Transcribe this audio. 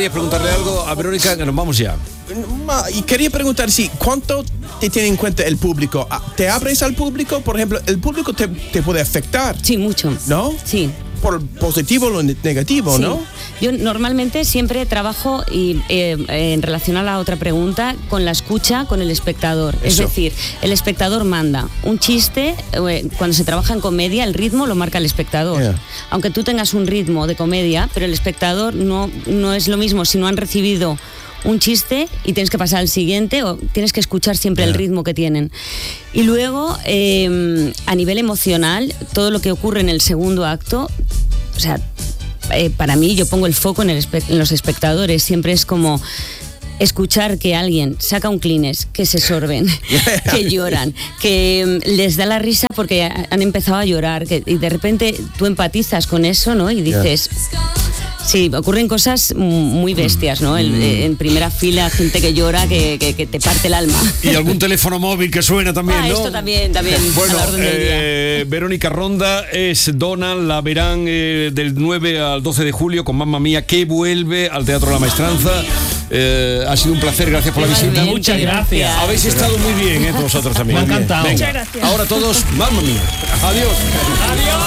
querías preguntarle algo a Verónica, que nos vamos ya. Y quería preguntar si cuánto te tiene en cuenta el público. ¿Te abres al público? Por ejemplo, ¿el público te puede afectar? Sí, mucho. ¿No? Sí. Por positivo o negativo, sí. ¿no? Yo normalmente siempre trabajo en relación a la otra pregunta con la escucha con el espectador. Eso. Es decir, el espectador manda. Un chiste, cuando se trabaja en comedia, el ritmo lo marca el espectador. Yeah. Aunque tú tengas un ritmo de comedia, pero el espectador no es lo mismo si no han recibido un chiste y tienes que pasar al siguiente, o tienes que escuchar siempre el ritmo que tienen. Y luego, a nivel emocional, todo lo que ocurre en el segundo acto, o sea, para mí yo pongo el foco en los espectadores. Siempre es como escuchar que alguien saca un Kleenex, que se sorben, que lloran, que les da la risa porque han empezado a llorar, y de repente tú empatizas con eso, ¿no? Y dices... Sí, ocurren cosas muy bestias, ¿no? En primera fila, gente que llora, que te parte el alma. Y algún teléfono móvil que suena también, ¿no? Esto también. Bueno, a la orden del día. Verónica Ronda es Donald, la verán del 9 al 12 de julio con Mamma Mía, que vuelve al Teatro La Maestranza. Ha sido un placer, gracias por la visita. Muchas gracias. Habéis estado muy bien, vosotros también. Me ha encantado. Venga, Muchas gracias. ahora todos, Mamma Mía. Adiós.